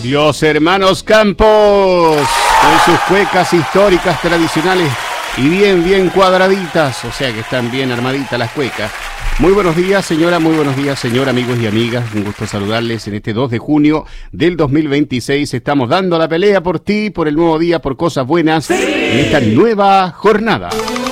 Los hermanos Campos, con sus cuecas históricas tradicionales y bien cuadraditas, o sea que están bien armaditas las cuecas. Muy buenos días, señora, muy buenos días, señor, amigos y amigas. Un gusto saludarles en este 2 de junio del 2026. Estamos dando la pelea por ti, por el nuevo día, por cosas buenas en esta nueva jornada.